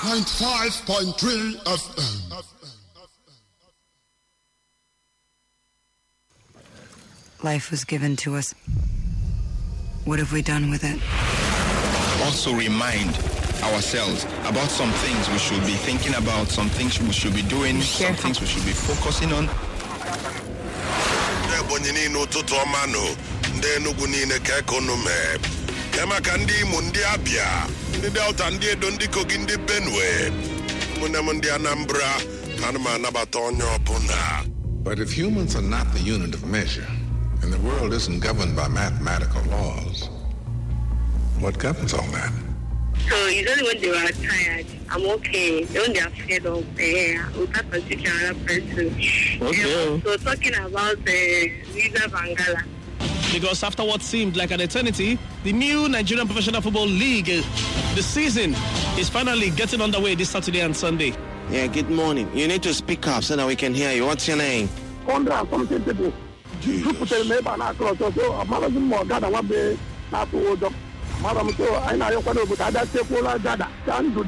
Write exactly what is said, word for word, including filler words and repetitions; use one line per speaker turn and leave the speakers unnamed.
ninety-five point three F M.
Life was given to us. What have we done with it?
Also remind ourselves about some things we should be thinking about, some things we should be doing, some things we should be focusing on.
But if humans are not the unit of measure, and the world isn't governed by mathematical laws, what governs all that?
So it's only when they were tired, I'm okay. When they are fed up, uh, we can't consider another person. Okay. So talking about the uh, Visa Bangala.
Because after what seemed like an eternity, the new Nigerian Professional Football League, uh, the season is finally getting underway this Saturday and Sunday.
Yeah, good morning. You need to speak up so that we can hear you. What's your name?
Condra, something people. You put a neighbor and I cross, so I'm not more than one day. Not to hold up. Madam, so I know you're going to put that.